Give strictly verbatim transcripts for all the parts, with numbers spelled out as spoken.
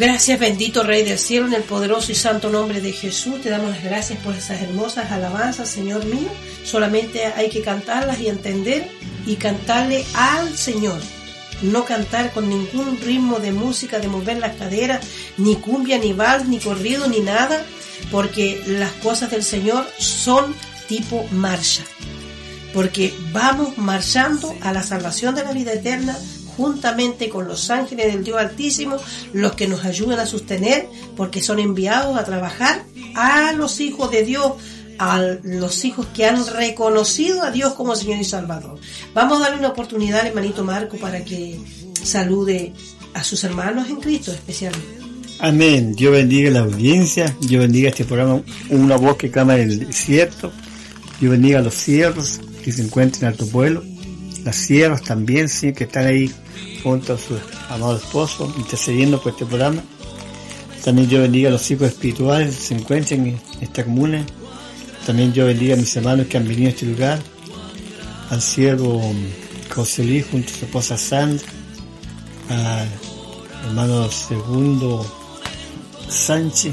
Gracias, bendito Rey del Cielo, en el poderoso y santo nombre de Jesús. Te damos las gracias por esas hermosas alabanzas, Señor mío. Solamente hay que cantarlas y entender y cantarle al Señor. No cantar con ningún ritmo de música, de mover las caderas, ni cumbia, ni vals, ni corrido, ni nada, porque las cosas del Señor son tipo marcha. Porque vamos marchando a la salvación de la vida eterna, juntamente con los ángeles del Dios Altísimo, los que nos ayudan a sostener, porque son enviados a trabajar a los hijos de Dios, a los hijos que han reconocido a Dios como Señor y Salvador. Vamos a darle una oportunidad al hermanito Marco para que salude a sus hermanos en Cristo especialmente. Amén. Dios bendiga la audiencia, Dios bendiga este programa, Una Voz que Clama en el Desierto. Dios bendiga a los siervos que se encuentran en tu pueblo, las siervas también, sí, que están ahí junto a su amado esposo, intercediendo por este programa. También yo bendiga a los hijos espirituales que se encuentran en esta comuna. También yo bendiga a mis hermanos que han venido a este lugar, al siervo José Luis junto a su esposa Sandra, al hermano Segundo Sánchez.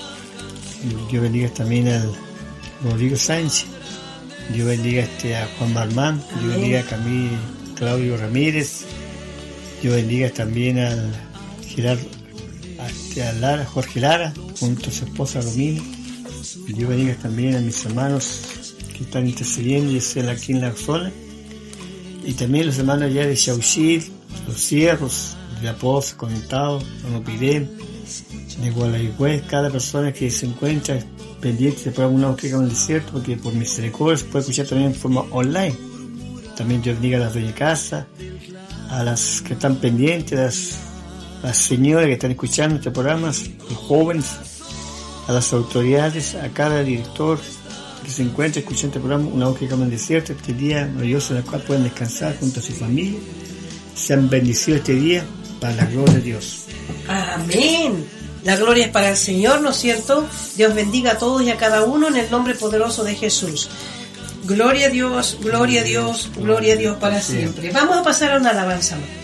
Yo bendiga también al Rodrigo Sánchez. Dios bendiga este a Juan Barmán, Dios bendiga a Camilo Claudio Ramírez, Dios bendiga también al Gerardo, a, este, a Lara, Jorge Lara, junto a su esposa Romina. Dios bendiga también a mis hermanos que están intercediendo y están aquí en la zona, y también los hermanos allá de Chauchil, los Cierros, de La Poza, Conectados, Monopirén, de Gualaigüez, cada persona que se encuentra pendiente de programa Una Voz que Clama en el Desierto, porque por misericordia se puede escuchar también en forma online. También yo bendiga a las dueñas de casa, a las que están pendientes, a las, las señoras que están escuchando este programa, los jóvenes, a las autoridades, a cada director que se encuentra escuchando este programa Una Voz que Clama en el Desierto, este día maravilloso en el cual pueden descansar junto a su familia. Sean bendecidos este día para la gloria de Dios. Amén. La gloria es para el Señor, ¿no es cierto? Dios bendiga a todos y a cada uno en el nombre poderoso de Jesús. Gloria a Dios, gloria a Dios, gloria a Dios para siempre. Vamos a pasar a una alabanza más.